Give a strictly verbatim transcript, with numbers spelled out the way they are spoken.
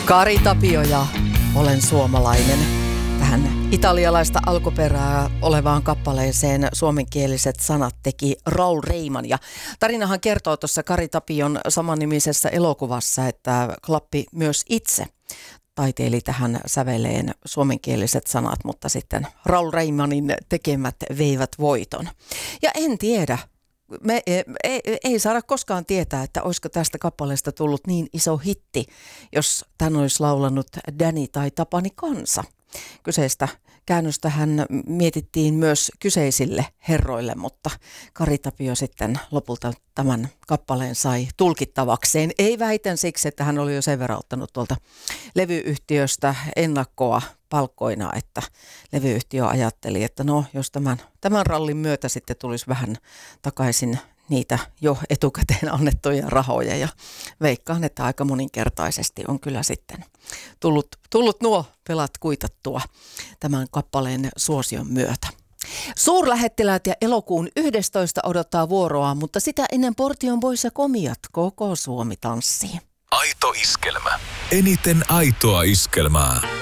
Kari Tapio ja Olen suomalainen. Tähän italialaista alkuperää olevaan kappaleeseen suomenkieliset sanat teki Raul Reiman. Ja tarinahan kertoo tuossa Kari Tapion samannimisessä elokuvassa, että Klappi myös itse taiteili tähän säveleen suomenkieliset sanat, mutta sitten Raul Reimanin tekemät veivät voiton. Ja en tiedä. Me ei, ei, ei saada koskaan tietää, että olisiko tästä kappaleesta tullut niin iso hitti, jos tämän olisi laulanut Danny tai Tapani Kansa. Kyseistä käännöstähän mietittiin myös kyseisille herroille, mutta Kari Tapio sitten lopulta tämän kappaleen sai tulkittavakseen. Ei väitän siksi, että hän oli jo sen verran ottanut tuolta levyyhtiöstä ennakkoa palkkoina, että levyyhtiö ajatteli, että no jos tämän, tämän rallin myötä sitten tulisi vähän takaisin niitä jo etukäteen annettuja rahoja, ja veikkaan, että aika moninkertaisesti on kyllä sitten tullut, tullut nuo pelat kuitattua tämän kappaleen suosion myötä. Suurlähettiläät ja elokuun yhdestoista odottaa vuoroa, mutta sitä ennen Portion Boys ja Komiat koko Suomi tanssii. Aito iskelmä. Eniten aitoa iskelmää.